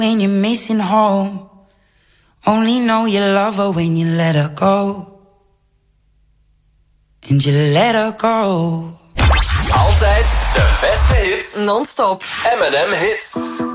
when you're missing home. Only know you love her when you let her go. And you let her go. Altijd de beste hits. Non-stop. M&M Hits.